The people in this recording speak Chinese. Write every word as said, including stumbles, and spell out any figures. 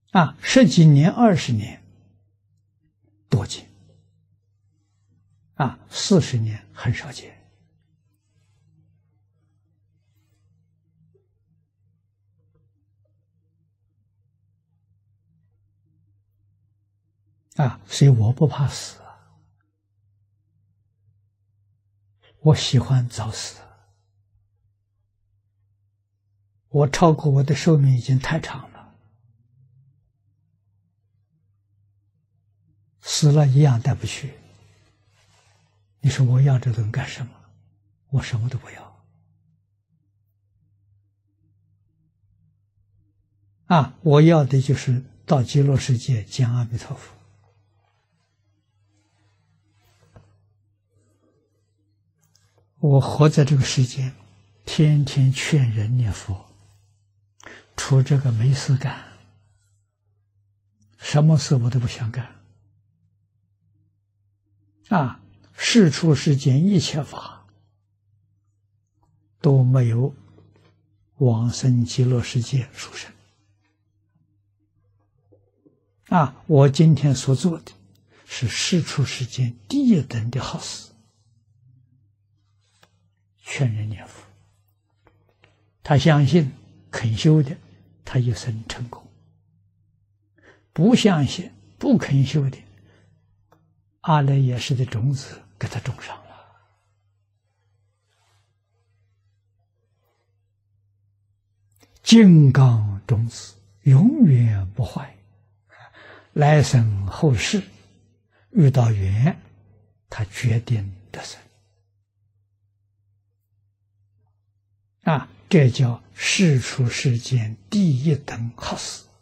啊，十几年、二十年多见，啊，四十年很少见。啊，所以我不怕死，我喜欢早死。我超过我的寿命已经太长了，死了一样带不去。你说我要这东西干什么？我什么都不要。啊，我要的就是到极乐世界见阿弥陀佛。我活在这个世间，天天劝人念佛，除这个没事干，什么事我都不想干。啊，世出世间一切法都没有往生极乐世界殊胜。啊，我今天所做的是世出世间第一等的好事。劝人念佛，他相信肯修的，他一生成功；不相信不肯修的，阿赖耶识的种子给他种上了。金刚种子永远不坏，来生后世遇到缘，他决定得生。啊，这叫世出世间第一等好事。